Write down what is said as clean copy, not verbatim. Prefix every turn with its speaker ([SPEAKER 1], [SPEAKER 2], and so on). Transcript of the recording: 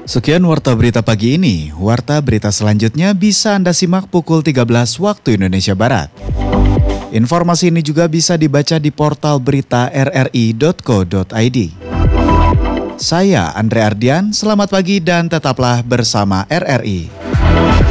[SPEAKER 1] Sekian Warta Berita pagi ini. Warta Berita selanjutnya bisa Anda simak pukul 13 waktu Indonesia Barat. Informasi ini juga bisa dibaca di portal berita rri.co.id. Saya Andre Ardian, selamat pagi dan tetaplah bersama RRI.